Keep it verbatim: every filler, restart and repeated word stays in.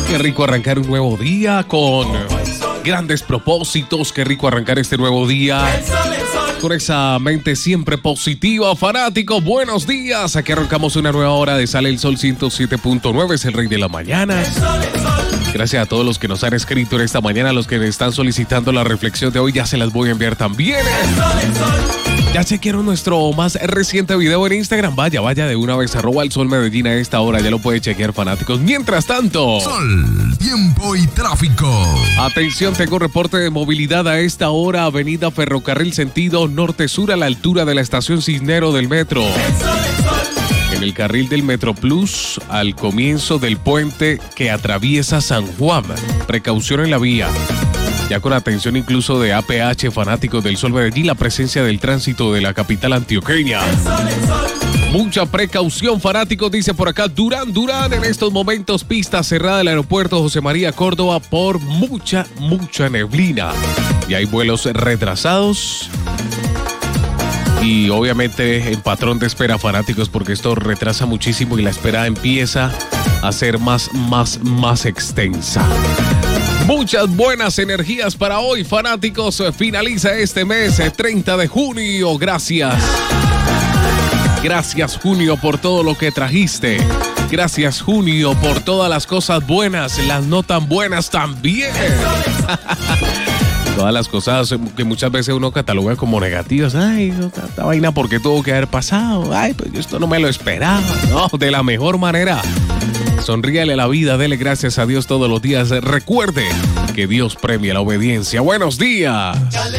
Qué rico arrancar un nuevo día con grandes propósitos. Qué rico arrancar este nuevo día con esa mente siempre positiva. Fanáticos, buenos días. Aquí arrancamos una nueva hora de Sale el Sol ciento siete punto nueve. Es el rey de la mañana. Gracias a todos los que nos han escrito en esta mañana, a los que me están solicitando la reflexión de hoy. Ya se las voy a enviar también. Ya chequearon nuestro más reciente video en Instagram. Vaya, vaya de una vez, arroba el Sol Medellín a esta hora. Ya lo puede chequear, fanáticos. Mientras tanto, Sol, tiempo y tráfico. Atención, tengo reporte de movilidad a esta hora. Avenida Ferrocarril sentido norte-sur a la altura de la estación Cisnero del metro. En el carril del Metro Plus, al comienzo del puente que atraviesa San Juan. Precaución en la vía. Ya con atención incluso de A P H, fanáticos del Sol Medellín, la presencia del tránsito de la capital antioqueña. Mucha precaución, fanáticos, dice por acá Durán Durán. En estos momentos, pista cerrada del aeropuerto José María Córdoba por mucha, mucha neblina. Y hay vuelos retrasados. Y obviamente en patrón de espera, fanáticos, porque esto retrasa muchísimo y la espera empieza a ser más, más, más extensa. Muchas buenas energías para hoy, fanáticos. Finaliza este mes, treinta de junio. Gracias. Gracias, junio, por todo lo que trajiste. Gracias, junio, por todas las cosas buenas, las no tan buenas también. Todas las cosas que muchas veces uno cataloga como negativas. Ay, esta vaina, ¿por qué tuvo que haber pasado? Ay, pues esto no me lo esperaba. No, de la mejor manera. Sonríale a la vida, dele gracias a Dios todos los días. Recuerde que Dios premia la obediencia. Buenos días.